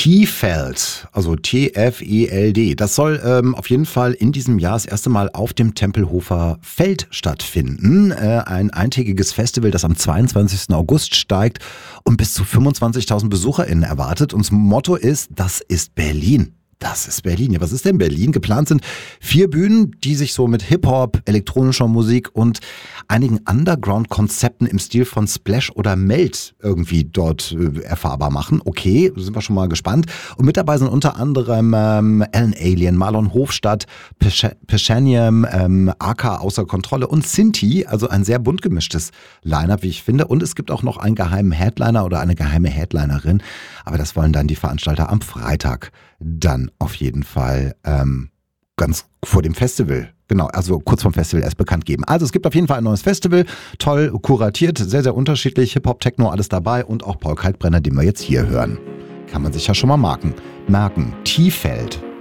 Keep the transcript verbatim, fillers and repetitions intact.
T-Feld, also T F E L D. Das soll ähm, auf jeden Fall in diesem Jahr das erste Mal auf dem Tempelhofer Feld stattfinden. Äh, ein eintägiges Festival, das am zweiundzwanzigsten August steigt und bis zu fünfundzwanzigtausend BesucherInnen erwartet. Und das Motto ist, das ist Berlin. Das ist Berlin. Ja, was ist denn Berlin? Geplant sind vier Bühnen, die sich so mit Hip-Hop, elektronischer Musik und einigen Underground-Konzepten im Stil von Splash oder Melt irgendwie dort äh, erfahrbar machen. Okay, sind wir schon mal gespannt. Und mit dabei sind unter anderem ähm, Alan Alien, Marlon Hofstadt, Peschanium, ähm, A K Außer Kontrolle und Sinti. Also ein sehr bunt gemischtes Line-Up, wie ich finde. Und es gibt auch noch einen geheimen Headliner oder eine geheime Headlinerin. Aber das wollen dann die Veranstalter am Freitag dann auf jeden Fall ähm, ganz vor dem Festival, genau, also kurz vorm Festival erst bekannt geben. Also es gibt auf jeden Fall ein neues Festival, toll kuratiert, sehr, sehr unterschiedlich, Hip-Hop, Techno, alles dabei und auch Paul Kalkbrenner, den wir jetzt hier hören. Kann man sich ja schon mal marken. Merken, T-Feld.